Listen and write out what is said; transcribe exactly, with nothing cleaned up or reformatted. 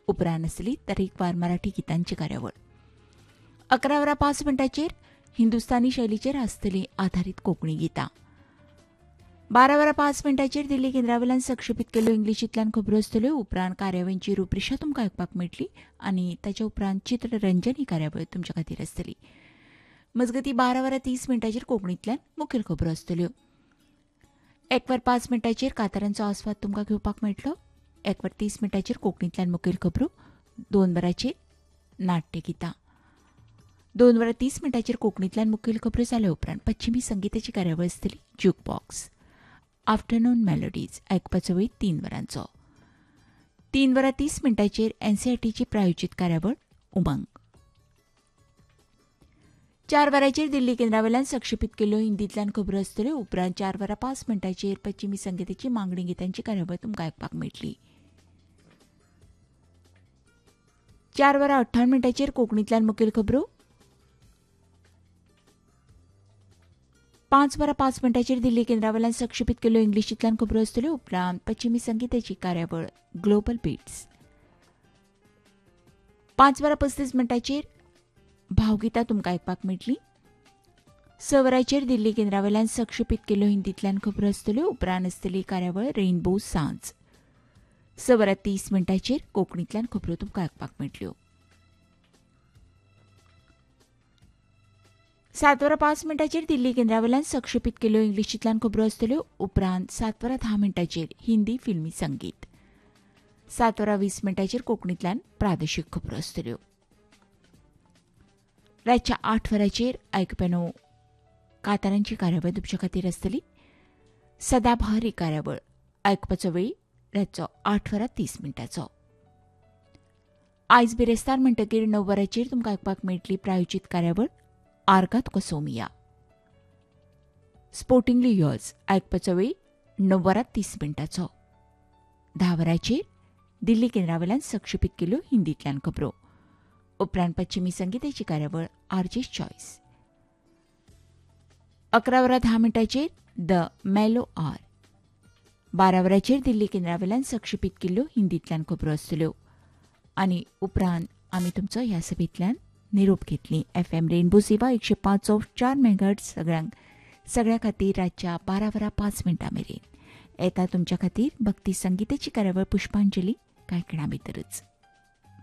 उपरांत आसतली तरेकवार मराठी गितांची कार्यावळ. अकरा वरां पांच मिनटांचेर हिंदुस्थानी शैलीचेर आसतली आधारीत कोंकणी गितां. बारा वरां पांच मिनटांचेर दिल्ली केंद्रावेल्यान संक्षेपीत केल्ल्यो इंग्लिशींतल्यान खबरो आसतल्यो. उपरांत कार्यावळींची रुपरेषा तुमकां आयकुपाक मेळटली आनी ताच्या उपरांत चित्ररंजन ही कार्यावळ तुमच्या खातीर आसतली. मजगतीं बारा वरां तीस मिनटांचेर कोंकणींतल्यान मुखेल खबरो आसतल्यो. एक वर पांच मिनटांचेर कांतारांचो आस्वाद तुमकां घेवपाक मेळटलो. एक वर तीस मिनटांचेर कोंकणींतल्यान मुखेल खबरो. दोन वरांचेर नाट्य गितां. दोन वरां तीस मिनटांचेर कोंकणींतल्यान मुखेल खबरो जाल्या उपरांत पश्चिमी संगीताची कार्यावळ आसतली ज्यूक बॉक्स. आफ्टरनून मेलोडीज आयकुपाचो वेळ तीन वरांचो. तीन वरां तीस मिनटांचेर एनसीआरटीची प्रायोजीत कार्यावळ उमंग. चार वरांचेर दिल्ली केंद्रावेल्यान संक्षेपीत केल्ल्यो हिंदींतल्यान खबरो आसतल्यो. उपरांत चार वरां पांच मिनटांचेर पश्चिमी संगीताची मागणी गितांची कार्यावळ तुमकां आयकुपाक मेळटली. चार वरां अठ्ठावन्न मिनटांचेर कोंकणींतल्यान मुखेल खबरो. पांच वरां पांच मिनटांचेर दिल्ली केंद्रावेल्यान संक्षेपीत केल्ल्यो इंग्लिशींतल्यान खबरो आसतल्यो. उपरांत पश्चिमी संगीताची कार्यावळ ग्लोबल बिट्स. पांच वरां पस्तीस मिनटांचेर भावगितां तुमकां आयकुपाक मेळटली. स वरांचेर दिल्ली केंद्रावेल्यान संक्षेपीत केल्ल्यो हिंदींतल्यान खबरो आसतल्यो. उपरांत आसतली कार्यावळ रेनबो सांज. स वरां तीस मिनटांचेर कोंकणींतल्यान खबरो तुमकां आयकुपाक मेळटल्यो. सात वरां पांच मिनटांचेर दिल्ली केंद्रावेल्यान संक्षेपीत केल्ल्यो इंग्लिशींतल्यान खबरो आसतल्यो. उपरांत सात वरां धा मिनटांचेर हिंदी फिल्मी संगीत. सात वरां वीस मिनटांचेर कोंकणींतल्यान प्रादेशीक खबरो आसतल्यो. रातच्या आठ वरांचेर आयकुप्यानो कांतारांची कार्यावळ तुमचे खातीर आसतली. सदाबहार ही कार्यावळ आयकुपाचो वेळ रातचो आठ वरां तीस मिनटांचो. आयज बिरेस्तार म्हणटकीर णव वरांचेर तुमकां आयकुपाक मेळटली प्रायोजीत कार्यावळ आर्गात कोसोमिया. स्पोर्टिंगली युअर्स आयकुपाचो वेळ णव वरां तीस मिनटांचो. धा वरांचेर दिल्ली केंद्रावेल्यान संक्षेपीत केल्ल्यो हिंदींतल्यान खबरो. उपरांत पश्चिमी संगीताची कार्यावळ आरजेस चॉयस. अकरा वरां धा मिनटांचेर द मेलो आर. बारा वरांचेर दिल्ली केंद्रावेल्यान संक्षेपीत केल्ल्यो हिंदींतल्यान खबरो आसतल्यो. आनी उपरांत आमी तुमचो ह्या सभेंतल्यान निरोप घेतली. एफ एम रेनबो सेवा एकशे पांच ऑफ चार मेगाहर्ट्ज सगळ्यांक सगळ्या खातीर रातच्या बारा वरां पांच मिनटां मेरेन येता तुमच्या खातीर भक्ती संगीताची कार्यावळ पुष्पांजली कांय खिणां भितरच.